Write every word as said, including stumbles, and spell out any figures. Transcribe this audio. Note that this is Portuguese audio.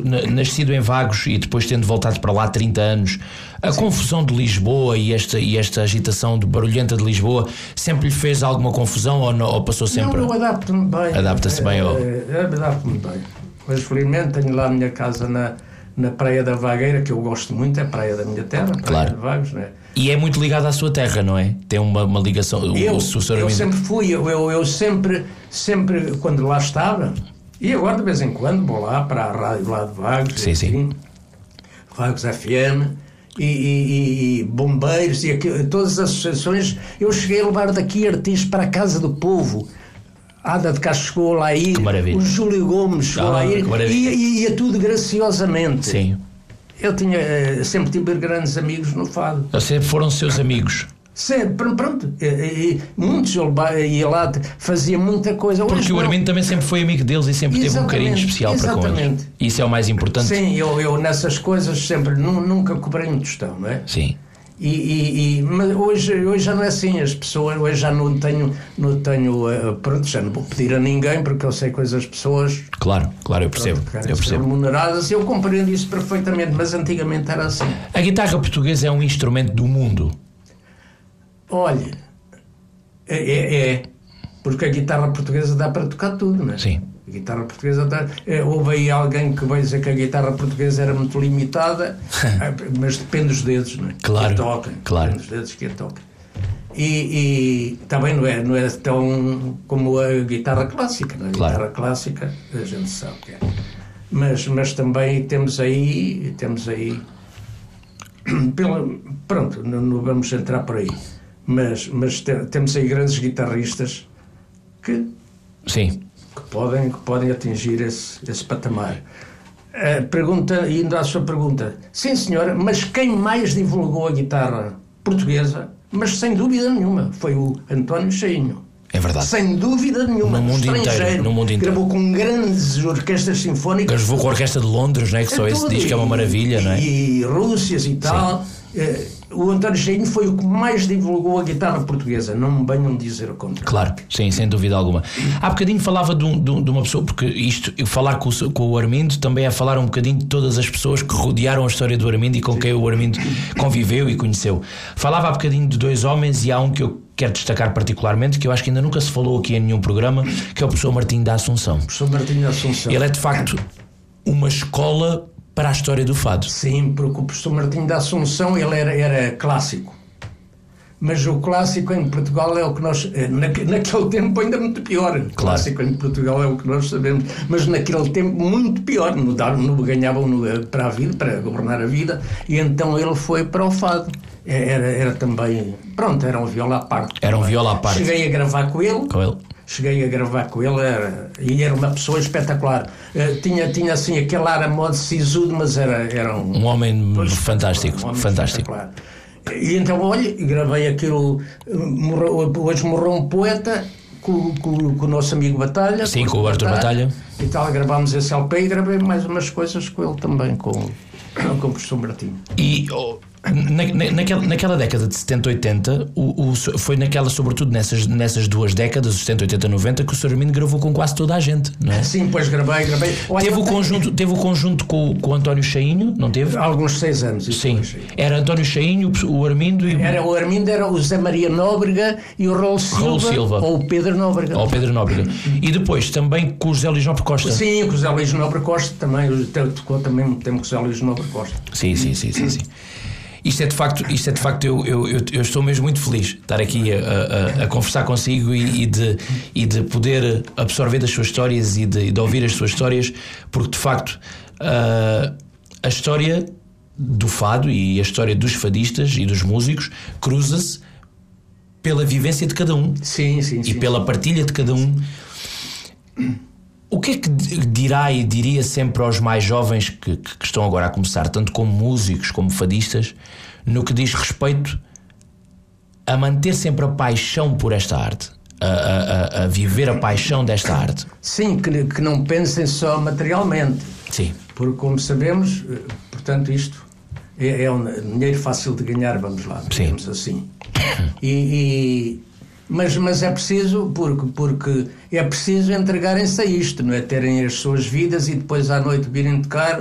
facto, nascido em Vagos e depois tendo voltado para lá há trinta anos, a Sim. confusão de Lisboa e esta, e esta agitação de barulhenta de Lisboa sempre lhe fez alguma confusão ou, não, ou passou sempre? Não, eu adapto-me bem. Adapta-se bem ao... Adapto-me bem. Mas felizmente tenho lá a minha casa na, na Praia da Vagueira, que eu gosto muito, é a praia da minha terra, Praia claro. de Vagos, não é? E é muito ligado à sua terra, não é? Tem uma, uma ligação... Eu, o, o eu sempre fui, eu, eu, eu sempre, sempre, quando lá estava, e agora de vez em quando vou lá para a rádio lá de Vagos, sim, assim, sim. Vagos F M, e, e, e bombeiros, e aqui, todas as associações. Eu cheguei a levar daqui artistas para a Casa do Povo. A Ada de Castro chegou lá a ir, o Júlio Gomes chegou ah, lá a ir, e, e ia tudo graciosamente. Sim. Eu tinha, sempre tive grandes amigos no fado. Sempre foram seus amigos? Sempre, pronto. E, e, muitos, eu ia lá, fazia muita coisa. Porque Hoje, o Armindo também sempre foi amigo deles e sempre teve um carinho especial para com eles. Isso é o mais importante. Sim, eu, eu nessas coisas sempre, nunca cobrei um tostão, não é? Sim. E, e, e, mas hoje, hoje já não é assim, as pessoas, hoje já não tenho, não tenho uh, pronto, já não vou pedir a ninguém porque eu sei que as pessoas... Claro, claro, eu percebo, pronto, eu percebo. remuneradas, eu compreendo isso perfeitamente, mas antigamente era assim. A guitarra portuguesa é um instrumento do mundo? Olha, é, é, é porque a guitarra portuguesa dá para tocar tudo, não é? Sim. A guitarra portuguesa dá, é, houve aí alguém que veio dizer que a guitarra portuguesa era muito limitada, mas depende dos dedos, não é? Claro, que a toca, claro. Depende dos dedos que a toca. E, e também não é, não é tão como a guitarra clássica, não é? A claro. guitarra clássica a gente sabe que é. Mas, mas também temos aí, temos aí, pela, pronto, não, não vamos entrar por aí. Mas, mas te, temos aí grandes guitarristas que, Sim. que, podem, que podem atingir esse, esse patamar. A pergunta, indo à sua pergunta, sim senhora, mas quem mais divulgou a guitarra portuguesa, mas sem dúvida nenhuma, foi o António Cheinho. É verdade. Sem dúvida nenhuma. No mundo inteiro. No mundo inteiro. Gravou com grandes orquestras sinfónicas. Gravou com a Orquestra de Londres, não é? Que só esse disco é uma maravilha, e, não é? E Rússias e tal. Eh, o António Cheinho foi o que mais divulgou a guitarra portuguesa. Não me venham dizer o contrário. Claro, sim, sem dúvida alguma. Há bocadinho falava de, um, de uma pessoa, porque isto, falar com o, com o Armindo também é falar um bocadinho de todas as pessoas que rodearam a história do Armindo e com quem o Armindo conviveu e conheceu. Falava há bocadinho de dois homens e há um que eu quero destacar particularmente, que eu acho que ainda nunca se falou aqui em nenhum programa, que é o professor Martinho da Assunção. O professor Martinho da Assunção. Ele é de facto uma escola para a história do fado. Sim, porque o professor Martinho da Assunção ele era, era clássico. Mas o clássico em Portugal é o que nós... Naquele tempo ainda muito pior. O claro. Clássico em Portugal é o que nós sabemos. Mas naquele tempo muito pior. No, no, ganhavam no, para a vida, para governar a vida. E então ele foi para o fado. Era, era também... Pronto, era um viola à parte. Era um viola à parte. Cheguei a gravar com ele. Com ele. Cheguei a gravar com ele. Era, e era uma pessoa espetacular. Uh, tinha, tinha assim aquele ar a modo sisudo, mas era, era um... Um homem pois, fantástico. Um homem fantástico. E então, olha, gravei aquilo. Morreu, hoje morreu um poeta com, com, com o nosso amigo Batalha. Sim, com o Arthur Batalha. E tal, gravámos esse L P e gravei mais umas coisas com ele também, com, com o professor Martinho. E oh, na, na, naquela, naquela década de setenta, oitenta, o, o, foi naquela, sobretudo nessas, nessas duas décadas, setenta, oitenta, noventa, que o senhor Armindo gravou com quase toda a gente, não é? Sim, pois gravei, gravei. Olha, teve, o conjunto, teve o conjunto com, com o António Cheinho, não teve? Há alguns seis anos. Isso sim, era António Cheinho, o Armindo e... Era o Armindo, era o Zé Maria Nóbrega e o Raul Silva, Raul Silva. Ou o Pedro Nóbrega. Ou o Pedro Nóbrega. E depois também com o José Luís Nobre Costa. Sim, com o José Luís Nobre Costa também, tocou também muito tempo com o José Luís Nobre Costa. Sim, sim, sim, sim, sim. Isto é de facto, isto é de facto eu, eu, eu, eu estou mesmo muito feliz de estar aqui a, a, a conversar consigo e, e, de, e de poder absorver das suas histórias e de, de ouvir as suas histórias, porque de facto a, a história do fado e a história dos fadistas e dos músicos cruza-se pela vivência de cada um. Sim, sim, e sim. pela partilha de cada um. O que é que dirá e diria sempre aos mais jovens que, que estão agora a começar, tanto como músicos como fadistas, no que diz respeito a manter sempre a paixão por esta arte, a, a, a viver a paixão desta arte? Sim, que, que não pensem só materialmente. Sim. Porque, como sabemos, portanto, isto é, é um dinheiro fácil de ganhar, vamos lá, digamos assim. E... e Mas, mas é preciso, porque, porque é preciso entregarem-se a isto, não é? Terem as suas vidas e depois à noite virem tocar